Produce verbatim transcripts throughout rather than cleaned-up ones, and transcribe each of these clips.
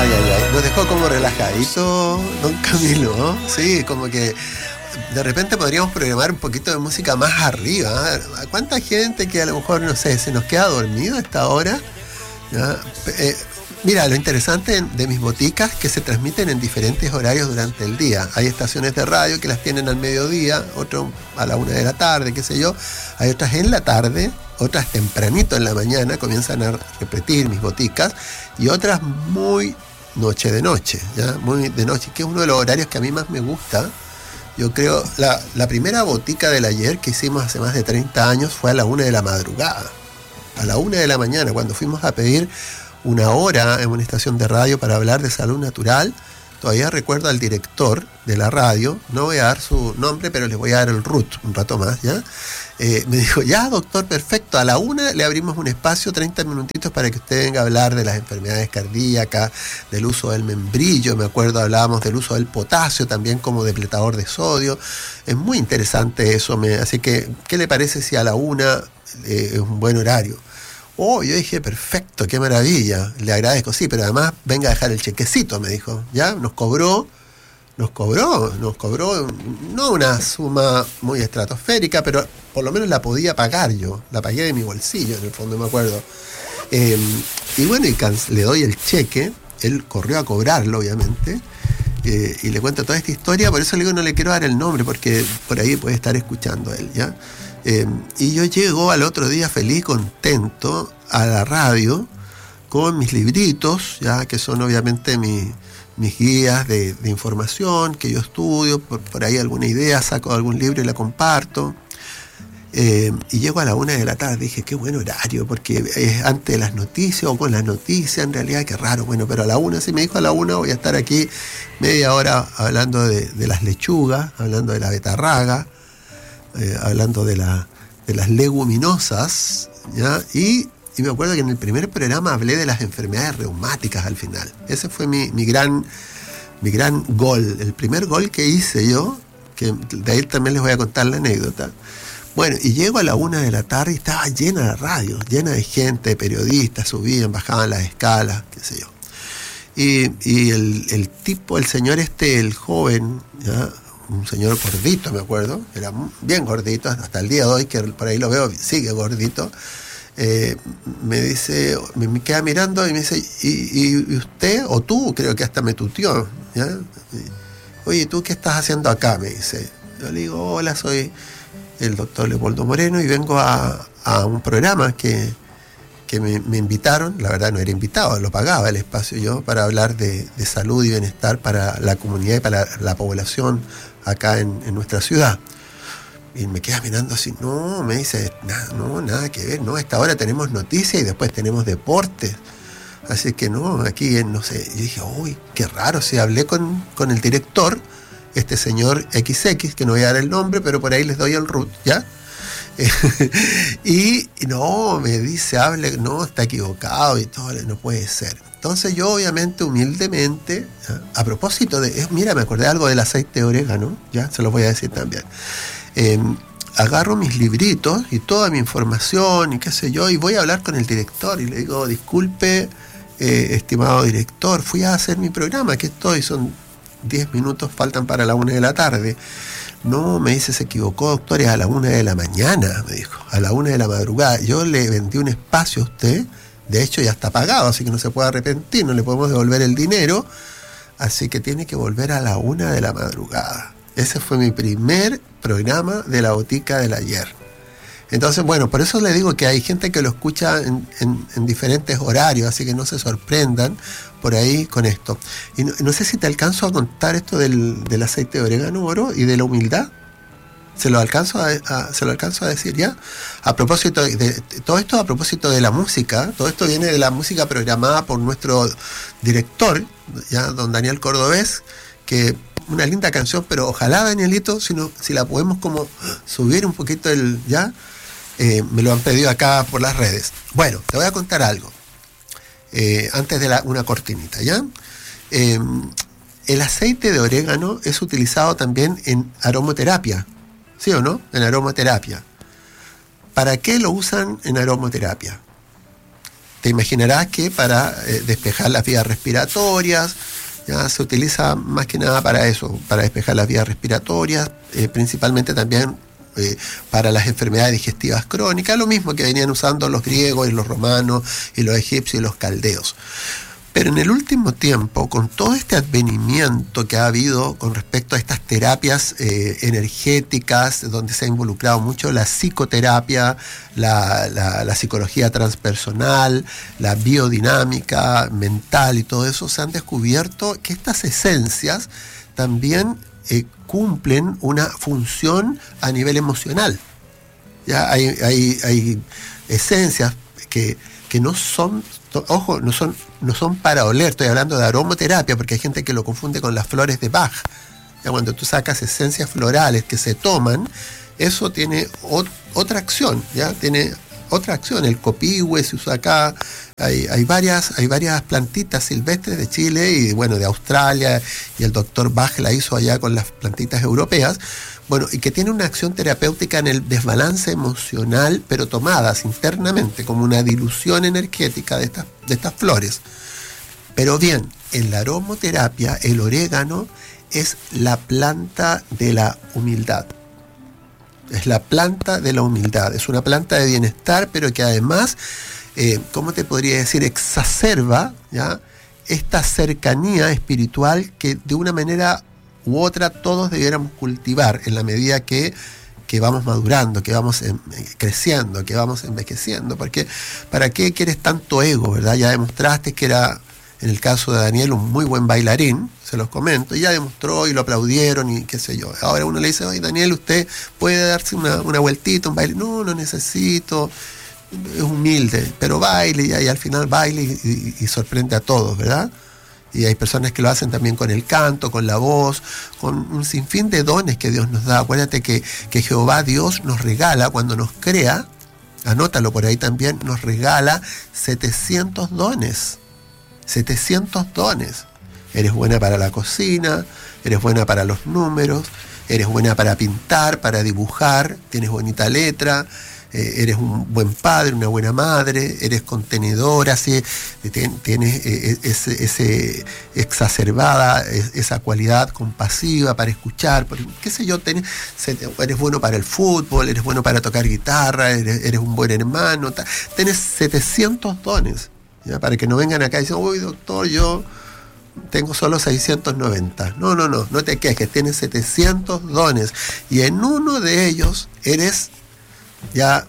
Ay, ay, ay. Nos dejó como relajadito, don Camilo, ¿no? Sí, como que de repente podríamos programar un poquito de música más arriba. ¿Eh? ¿Cuánta gente que a lo mejor, no sé, se nos queda dormido a esta hora? ¿Ya? Eh, mira, lo interesante de mis boticas es que se transmiten en diferentes horarios durante el día. Hay estaciones de radio que las tienen al mediodía, otro a la una de la tarde, qué sé yo. Hay otras en la tarde, otras tempranito en la mañana, comienzan a repetir mis boticas, y otras muy noche de noche, ¿ya? Muy de noche, que es uno de los horarios que a mí más me gusta. Yo creo, la, la primera botica del ayer que hicimos hace más de treinta años fue a la una de la madrugada, a la una de la mañana, cuando fuimos a pedir una hora en una estación de radio para hablar de salud natural. Todavía recuerdo al director de la radio, no voy a dar su nombre, pero les voy a dar el root un rato más, ¿ya? Eh, me dijo, ya doctor, perfecto, a la una le abrimos un espacio, treinta minutitos para que usted venga a hablar de las enfermedades cardíacas, del uso del membrillo, me acuerdo hablábamos del uso del potasio también como depletador de sodio. Es muy interesante eso, me, así que, ¿qué le parece si a la una eh, es un buen horario? Oh, yo dije, perfecto, qué maravilla, le agradezco, sí, pero además venga a dejar el chequecito, me dijo, ¿ya? Nos cobró, nos cobró, nos cobró, no una suma muy estratosférica, pero por lo menos la podía pagar yo, la pagué de mi bolsillo, en el fondo, me acuerdo. Eh, y bueno, y can- le doy el cheque, él corrió a cobrarlo, obviamente, eh, y le cuento toda esta historia, por eso le digo, no le quiero dar el nombre, porque por ahí puede estar escuchando él, ¿ya? Eh, y yo llego al otro día feliz, contento, a la radio con mis libritos, ya que son obviamente mi, mis guías de, de información que yo estudio, por, por ahí alguna idea, saco algún libro y la comparto. Eh, y llego a la una de la tarde, dije, qué buen horario, porque es antes de las noticias o con las noticias, en realidad qué raro, bueno, pero a la una, si me dijo a la una, voy a estar aquí media hora hablando de, de las lechugas, hablando de la betarraga, Eh, hablando de, la, de las leguminosas, ¿ya? Y, y me acuerdo que en el primer programa hablé de las enfermedades reumáticas al final. Ese fue mi, mi, gran, mi gran gol, el primer gol que hice yo, que de ahí también les voy a contar la anécdota. Bueno, y llego a la una de la tarde y estaba llena la radio, llena de gente, de periodistas, subían, bajaban las escalas, qué sé yo. Y, y el, el tipo, el señor este, el joven, ¿ya? Un señor gordito, me acuerdo, era bien gordito, hasta el día de hoy, que por ahí lo veo, sigue gordito, eh, me dice, me, me queda mirando y me dice, ¿y, y usted, o tú, creo que hasta me tuteó, ¿ya? Oye, ¿tú qué estás haciendo acá? Me dice. Yo le digo, hola, soy el doctor Leopoldo Moreno y vengo a, a un programa que, que me, me invitaron, la verdad no era invitado, lo pagaba el espacio yo, para hablar de, de salud y bienestar para la comunidad y para la, la población acá en, en nuestra ciudad. Y me queda mirando así, no, me dice, nah, no, nada que ver, no, a esta hora tenemos noticias y después tenemos deportes. Así que no, aquí, no sé, yo dije, uy, qué raro, si hablé con, con el director, este señor equis equis, que no voy a dar el nombre, pero por ahí les doy el root, ¿ya? y no, me dice, hable, no, está equivocado y todo, no puede ser. Entonces yo obviamente, humildemente, ¿ya? A propósito de, mira, me acordé algo del aceite de orégano, ya, se lo voy a decir también. Eh, agarro mis libritos y toda mi información y qué sé yo, y voy a hablar con el director y le digo, disculpe, eh, estimado director, fui a hacer mi programa, aquí estoy, son diez minutos, faltan para la una de la tarde. No, me dice, se equivocó, doctor, es a la una de la mañana, me dijo, a la una de la madrugada. Yo le vendí un espacio a usted, de hecho ya está pagado, así que no se puede arrepentir, no le podemos devolver el dinero, así que tiene que volver a la una de la madrugada. Ese fue mi primer programa de la botica del ayer. Entonces, bueno, por eso le digo que hay gente que lo escucha en, en, en diferentes horarios, así que no se sorprendan por ahí con esto. Y no, no sé si te alcanzo a contar esto del, del aceite de orégano, Oro, y de la humildad. Se lo alcanzo a, a, se lo alcanzo a decir ya. A propósito de, de todo esto, a propósito de la música, todo esto viene de la música programada por nuestro director, ya, don Daniel Cordobés, que una linda canción, pero ojalá, Danielito, si, no, si la podemos como subir un poquito el, ya, eh, me lo han pedido acá por las redes. Bueno, te voy a contar algo, eh, antes de la, una cortinita, ¿ya? Eh, el aceite de orégano es utilizado también en aromaterapia, ¿sí o no? En aromaterapia. ¿Para qué lo usan en aromaterapia? te imaginarás que para eh, despejar las vías respiratorias, ya se utiliza más que nada para eso, para despejar las vías respiratorias, eh, principalmente también eh, para las enfermedades digestivas crónicas, lo mismo que venían usando los griegos y los romanos y los egipcios y los caldeos. Pero en el último tiempo, con todo este advenimiento que ha habido con respecto a estas terapias eh, energéticas, donde se ha involucrado mucho la psicoterapia, la, la, la psicología transpersonal, la biodinámica mental y todo eso, se han descubierto que estas esencias también eh, cumplen una función a nivel emocional. Ya hay, hay, hay esencias que, que no son... Ojo, no son, no son para oler, estoy hablando de aromoterapia, porque hay gente que lo confunde con las flores de Bach. Ya cuando tú sacas esencias florales que se toman, eso tiene ot- otra acción, ya tiene otra acción. El copihue se usa acá, hay, hay, varias, hay varias plantitas silvestres de Chile y bueno, de Australia, y el doctor Bach la hizo allá con las plantitas europeas. Bueno, y que tiene una acción terapéutica en el desbalance emocional, pero tomadas internamente, como una dilución energética de estas, de estas flores. Pero bien, en la aromoterapia, el orégano es la planta de la humildad. Es la planta de la humildad. Es una planta de bienestar, pero que además, eh, ¿cómo te podría decir? Exacerba, ¿ya?, esta cercanía espiritual que de una manera u otra todos debiéramos cultivar en la medida que, que vamos madurando, que vamos en, creciendo, que vamos envejeciendo. Porque ¿para qué quieres tanto ego, verdad? Ya demostraste que era, en el caso de Daniel, un muy buen bailarín, se los comento, y ya demostró y lo aplaudieron y qué sé yo. Ahora uno le dice, oye Daniel, usted puede darse una, una vueltita, un baile. No, no necesito, es humilde, pero baile y, y al final baile y, y, y sorprende a todos, ¿verdad? Y hay personas que lo hacen también con el canto, con la voz, con un sinfín de dones que Dios nos da. Acuérdate que, que Jehová Dios nos regala cuando nos crea, anótalo por ahí también, nos regala setecientos dones. setecientos dones. Eres buena para la cocina, eres buena para los números, eres buena para pintar, para dibujar, tienes bonita letra, eh, eres un buen padre, una buena madre, eres contenedora, ¿sí? Tien, tienes eh, ese, ese exacerbada, esa cualidad compasiva para escuchar, por, qué sé yo, tenés, eres bueno para el fútbol, eres bueno para tocar guitarra, eres, eres un buen hermano, ta, tenés setecientos dones, ¿ya? Para que no vengan acá y dicen, uy doctor, yo tengo solo seiscientos noventa. No, no, no, no te quejes, tienes setecientos dones y en uno de ellos eres ya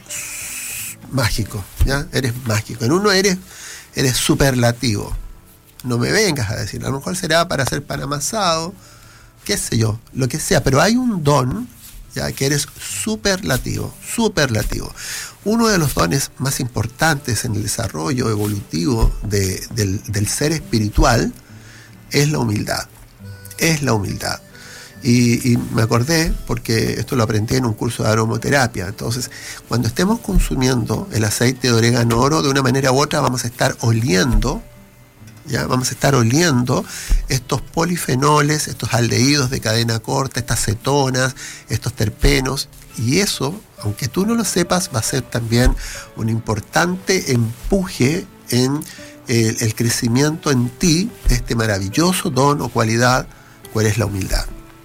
mágico, ya eres mágico. En uno eres, eres superlativo. No me vengas a decir, a lo mejor será para hacer pan amasado, qué sé yo, lo que sea, pero hay un don, ya que eres superlativo, superlativo. Uno de los dones más importantes en el desarrollo evolutivo de, del, del ser espiritual es la humildad. Es la humildad. Y, y me acordé, porque esto lo aprendí en un curso de aromoterapia. Entonces, cuando estemos consumiendo el aceite de orégano oro, de una manera u otra vamos a estar oliendo, ¿ya? Vamos a estar oliendo estos polifenoles, estos aldehídos de cadena corta, estas cetonas, estos terpenos. Y eso, aunque tú no lo sepas, va a ser también un importante empuje en el, el crecimiento en ti de este maravilloso don o cualidad, cuál es la humildad.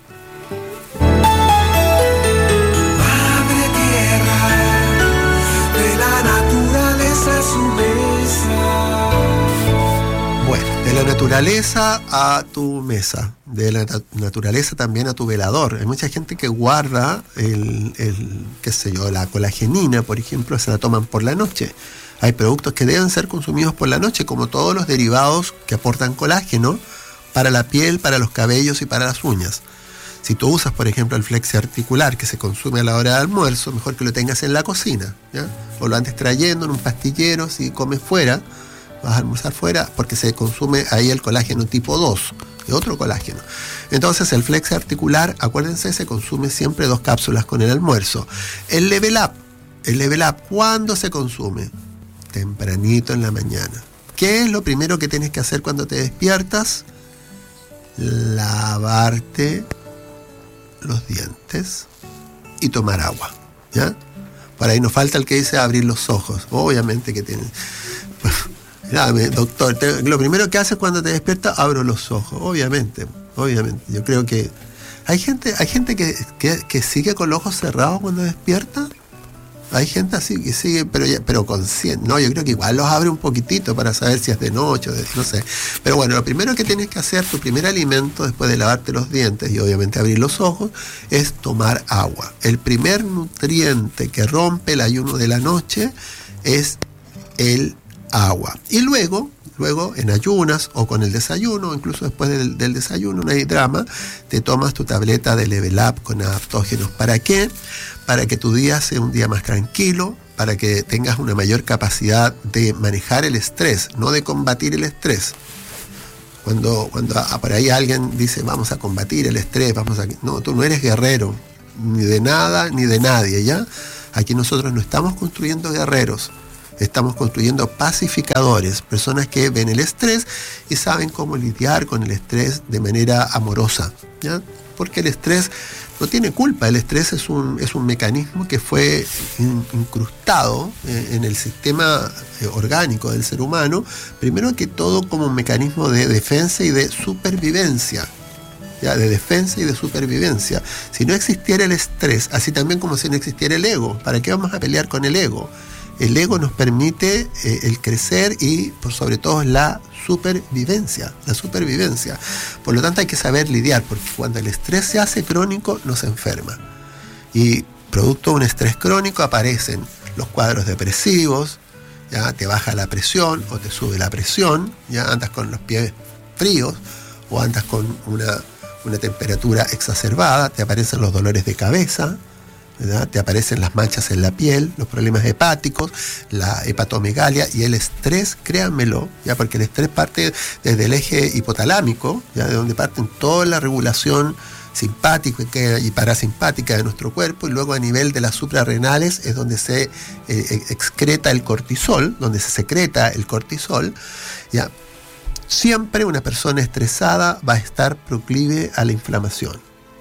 Madre tierra, de la naturaleza su mesa. Bueno, de la naturaleza a tu mesa, de la nat- naturaleza también a tu velador. Hay mucha gente que guarda el, el, qué sé yo, la colagenina, por ejemplo, se la toman por la noche. Hay productos que deben ser consumidos por la noche, como todos los derivados que aportan colágeno para la piel, para los cabellos y para las uñas. Si tú usas, por ejemplo, el flexi articular que se consume a la hora de almuerzo, mejor que lo tengas en la cocina, ¿ya? O lo andes trayendo en un pastillero si comes fuera, vas a almorzar fuera, porque se consume ahí el colágeno tipo dos, de otro colágeno. Entonces el flexi articular, acuérdense, se consume siempre dos cápsulas con el almuerzo. El Level Up, el Level Up, ¿cuándo se consume? Tempranito en la mañana. ¿Qué es lo primero que tienes que hacer cuando te despiertas? Lavarte los dientes y tomar agua, ¿ya? Por ahí nos falta el que dice abrir los ojos, obviamente que tienen, Ya, doctor, te, lo primero que haces cuando te despiertas, abro los ojos, obviamente, obviamente. Yo creo que hay gente, hay gente que, que, que sigue con los ojos cerrados cuando despierta. Hay gente así que sigue, pero ya, pero consciente. No, yo creo que igual los abre un poquitito para saber si es de noche o de, no sé. Pero bueno, lo primero que tienes que hacer, tu primer alimento después de lavarte los dientes y obviamente abrir los ojos, es tomar agua. El primer nutriente que rompe el ayuno de la noche es el agua. Y luego, luego en ayunas o con el desayuno, incluso después del, del desayuno, no hay drama, te tomas tu tableta de Level Up con adaptógenos. ¿Para qué? Para que tu día sea un día más tranquilo, para que tengas una mayor capacidad de manejar el estrés, no de combatir el estrés. Cuando, cuando por ahí alguien dice vamos a combatir el estrés, vamos a... No, tú no eres guerrero, ni de nada, ni de nadie, ¿ya? Aquí nosotros no estamos construyendo guerreros, estamos construyendo pacificadores, personas que ven el estrés y saben cómo lidiar con el estrés de manera amorosa, ¿ya? Porque el estrés no tiene culpa, el estrés es un, es un mecanismo que fue in, incrustado eh, en el sistema eh, orgánico del ser humano, primero que todo como un mecanismo de defensa y de supervivencia, ¿ya? De defensa y de supervivencia. Si no existiera el estrés, así también como si no existiera el ego, ¿para qué vamos a pelear con el ego? El ego nos permite eh, el crecer y por sobre todo la supervivencia, la supervivencia. Por lo tanto hay que saber lidiar, porque cuando el estrés se hace crónico nos enferma. Y producto de un estrés crónico aparecen los cuadros depresivos, ya te baja la presión o te sube la presión, ya andas con los pies fríos o andas con una, una temperatura exacerbada, te aparecen los dolores de cabeza, ¿verdad? Te aparecen las manchas en la piel, los problemas hepáticos, la hepatomegalia y el estrés, créanmelo, ya, porque el estrés parte desde el eje hipotalámico, ya, de donde parten toda la regulación simpática y parasimpática de nuestro cuerpo, y luego a nivel de las suprarrenales es donde se eh, excreta el cortisol, donde se secreta el cortisol, ya. Siempre una persona estresada va a estar proclive a la inflamación.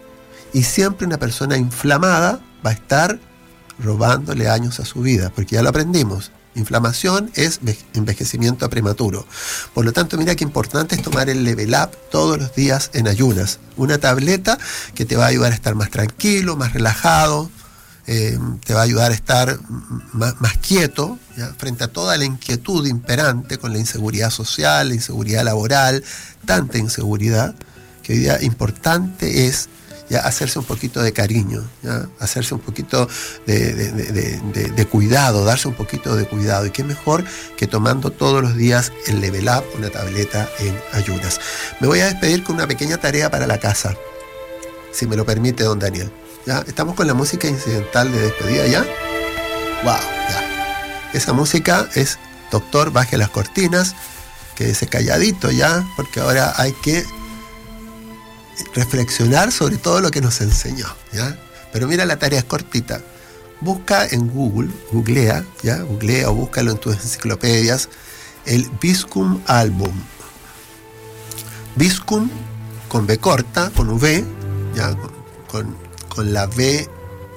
Y siempre una persona inflamada va a estar robándole años a su vida, porque ya lo aprendimos. Inflamación es envejecimiento prematuro. Por lo tanto, mira qué importante es tomar el Level Up todos los días en ayunas. Una tableta que te va a ayudar a estar más tranquilo, más relajado, eh, te va a ayudar a estar más, más quieto, ¿ya? Frente a toda la inquietud imperante con la inseguridad social, la inseguridad laboral, tanta inseguridad, que hoy día importante es ya hacerse un poquito de cariño, ¿ya? Hacerse un poquito de, de, de, de, de cuidado, darse un poquito de cuidado. Y qué mejor que tomando todos los días el Level Up, una tableta en ayunas. Me voy a despedir con una pequeña tarea para la casa, si me lo permite don Daniel. ¿Ya? Estamos con la música incidental de despedida, ¿ya? ¡Wow! Ya. Esa música es doctor, baje las cortinas, quédese calladito ya, porque ahora hay que reflexionar sobre todo lo que nos enseñó, ¿ya? Pero mira, la tarea es cortita. Busca en Google, googlea, ¿ya? Googlea o búscalo en tus enciclopedias, el Viscum Album. Viscum con B corta, con V, ¿ya? Con, con, con la V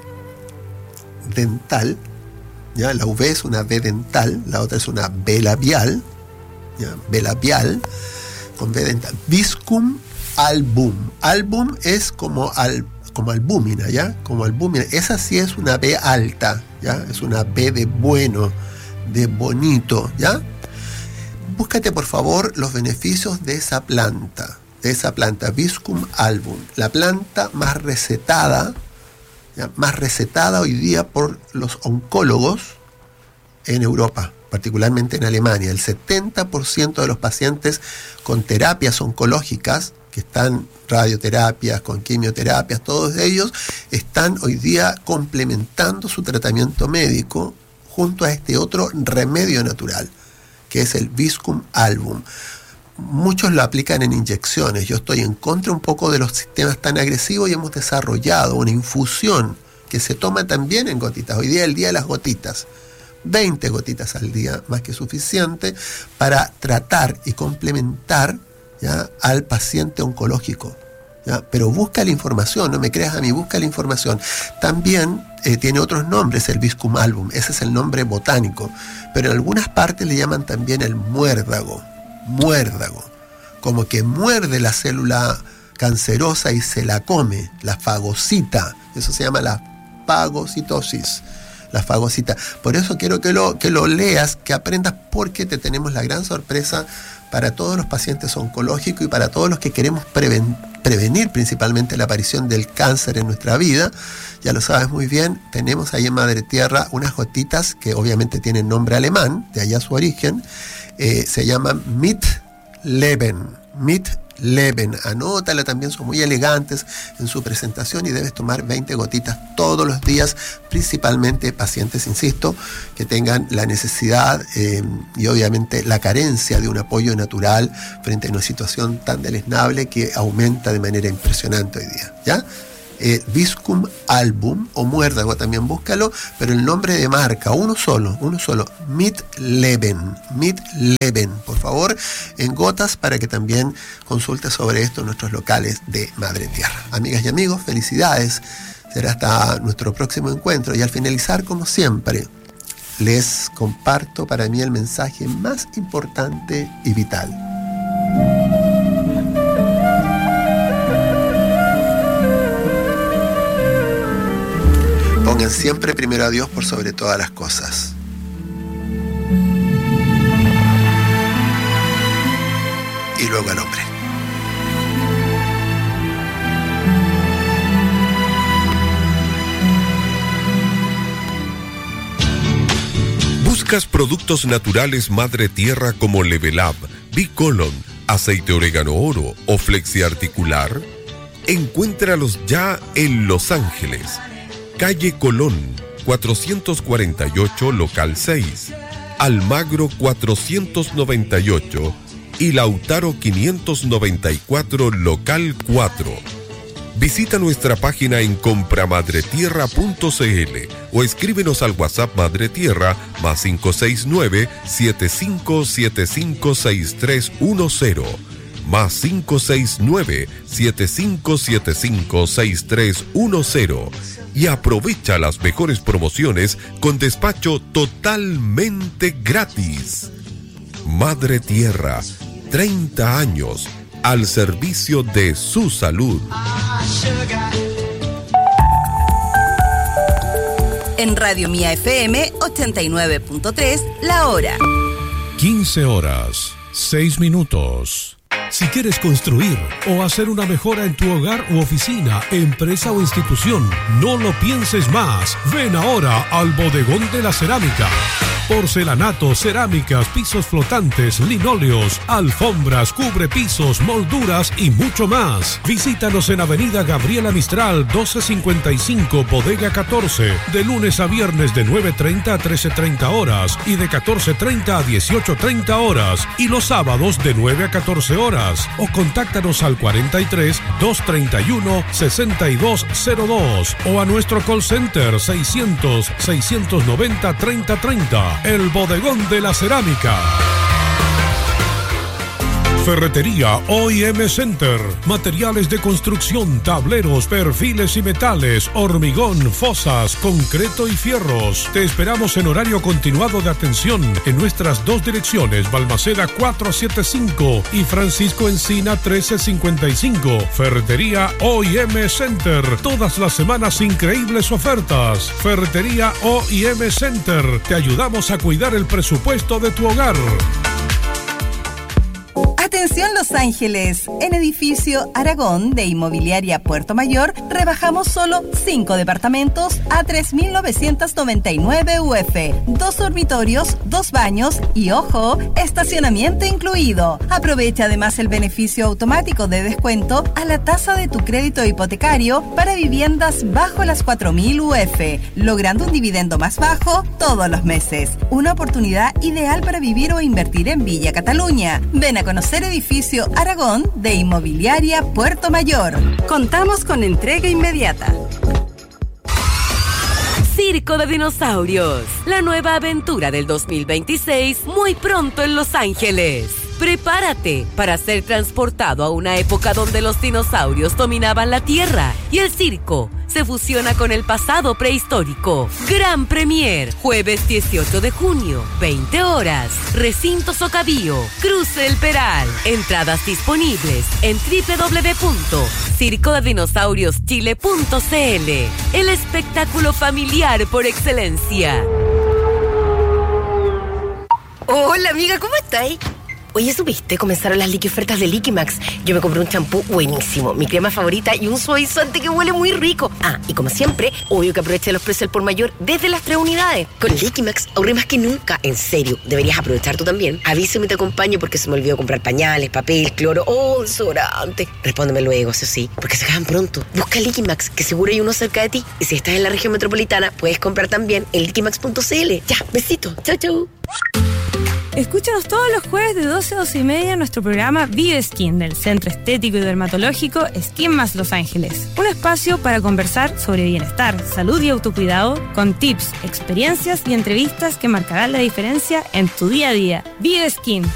dental, ¿ya? La V es una V dental, la otra es una B labial, ¿ya? B labial con V dental. Viscum Album. Album es como, al, como albúmina, ¿ya? Como albúmina. Esa sí es una B alta, ¿ya? Es una B de bueno, de bonito, ¿ya? Búscate, por favor, los beneficios de esa planta, de esa planta, Viscum Album. La planta más recetada, ¿ya? Más recetada hoy día por los oncólogos en Europa, particularmente en Alemania. El setenta por ciento de los pacientes con terapias oncológicas, que están radioterapias, con quimioterapias, todos ellos están hoy día complementando su tratamiento médico junto a este otro remedio natural, que es el Viscum Album. Muchos lo aplican en inyecciones. Yo estoy en contra un poco de los sistemas tan agresivos y hemos desarrollado una infusión que se toma también en gotitas. Hoy día es el día de las gotitas. veinte gotitas al día, más que suficiente para tratar y complementar, ¿ya? Al paciente oncológico, ¿ya? Pero busca la información, no me creas a mí, busca la información. También eh, tiene otros nombres el Viscum album, ese es el nombre botánico, pero en algunas partes le llaman también el muérdago, muérdago, como que muerde la célula cancerosa y se la come, la fagocita, eso se llama la fagocitosis. La fagocita. Por eso quiero que lo, que lo leas, que aprendas, porque te tenemos la gran sorpresa para todos los pacientes oncológicos y para todos los que queremos preven, prevenir principalmente la aparición del cáncer en nuestra vida. Ya lo sabes muy bien, tenemos ahí en Madre Tierra unas gotitas que obviamente tienen nombre alemán, de allá su origen, eh, se llaman Mitleben, Mitleben. Leben, anótala también, son muy elegantes en su presentación y debes tomar veinte gotitas todos los días, principalmente pacientes, insisto, que tengan la necesidad eh, y obviamente la carencia de un apoyo natural frente a una situación tan deleznable que aumenta de manera impresionante hoy día, ¿ya? Eh, Viscum album o muérdago también búscalo, pero el nombre de marca, uno solo, uno solo, Mitleben, Mitleben, por favor, en gotas, para que también consultes sobre esto en nuestros locales de Madre Tierra. Amigas y amigos, felicidades, será hasta nuestro próximo encuentro y al finalizar, como siempre, les comparto para mí el mensaje más importante y vital. Pongan siempre primero a Dios por sobre todas las cosas. Y luego al hombre. ¿Buscas productos naturales Madre Tierra como Levelab, Bicolon, aceite orégano oro o flexiarticular? Encuéntralos ya en Los Ángeles. Calle Colón, cuatrocientos cuarenta y ocho, local seis, Almagro cuatrocientos noventa y ocho y Lautaro quinientos noventa y cuatro, local cuatro. Visita nuestra página en compramadretierra punto c l o escríbenos al WhatsApp Madre Tierra más cinco seis nueve, siete cinco siete cinco, seis tres uno cero. Más cinco seis nueve, siete cinco siete cinco, seis tres uno cero y aprovecha las mejores promociones con despacho totalmente gratis. Madre Tierra, treinta años al servicio de su salud. En Radio Mía F M ochenta y nueve punto tres, la hora. quince horas, seis minutos. Si quieres construir o hacer una mejora en tu hogar u oficina, empresa o institución, no lo pienses más. Ven ahora al Bodegón de la Cerámica. Porcelanato, cerámicas, pisos flotantes, linóleos, alfombras, cubrepisos, molduras y mucho más. Visítanos en Avenida Gabriela Mistral, doce cincuenta y cinco, Bodega catorce, de lunes a viernes de nueve treinta a trece treinta horas y de catorce treinta a dieciocho treinta horas y los sábados de nueve a catorce horas. O contáctanos al cuarenta y tres, doscientos treinta y uno, sesenta y dos cero dos o a nuestro call center seiscientos, seiscientos noventa, treinta treinta. El Bodegón de la Cerámica. Ferretería O y M Center. Materiales de construcción, tableros, perfiles y metales, hormigón, fosas, concreto y fierros. Te esperamos en horario continuado de atención en nuestras dos direcciones, Balmaceda cuatrocientos setenta y cinco y Francisco Encina trece cincuenta y cinco. Ferretería O y M Center. Todas las semanas increíbles ofertas. Ferretería O y M Center. Te ayudamos a cuidar el presupuesto de tu hogar. Atención Los Ángeles, en edificio Aragón de Inmobiliaria Puerto Mayor rebajamos solo cinco departamentos a tres mil novecientos noventa y nueve U F, dos dormitorios, dos baños y ojo, estacionamiento incluido. Aprovecha además el beneficio automático de descuento a la tasa de tu crédito hipotecario para viviendas bajo las cuatro mil U F, logrando un dividendo más bajo todos los meses. Una oportunidad ideal para vivir o invertir en Villa Cataluña. Ven a conocer edificio Aragón de Inmobiliaria Puerto Mayor. Contamos con entrega inmediata. Circo de Dinosaurios, la nueva aventura del dos mil veintiséis, muy pronto en Los Ángeles. Prepárate para ser transportado a una época donde los dinosaurios dominaban la Tierra y el circo se fusiona con el pasado prehistórico. Gran Premier, jueves dieciocho de junio, veinte horas. Recinto Socabío, Cruce El Peral. Entradas disponibles en doble u doble u doble u punto circo de dinosaurios chile punto c l. El espectáculo familiar por excelencia. Hola amiga, ¿cómo estáis? Oye, ¿supiste? Comenzaron las liqui ofertas de Liquimax. Yo me compré un champú buenísimo, mi crema favorita y un suavizante que huele muy rico. Ah, y como siempre, obvio que aproveché los precios al por mayor desde las tres unidades. Con Liquimax ahorré más que nunca. En serio, deberías aprovechar tú también. Avísame y te acompaño porque se me olvidó comprar pañales, papel, cloro o desodorante. Respóndeme luego, eso sí, porque se acaban pronto. Busca Liquimax, que seguro hay uno cerca de ti. Y si estás en la región metropolitana, puedes comprar también en liquimax punto c l. Ya, besito. Chau, chau. Escúchanos todos los jueves de doce a doce y media en nuestro programa Vive Skin del Centro Estético y Dermatológico Skin Más Los Ángeles. Un espacio para conversar sobre bienestar, salud y autocuidado con tips, experiencias y entrevistas que marcarán la diferencia en tu día a día. Vive Skin,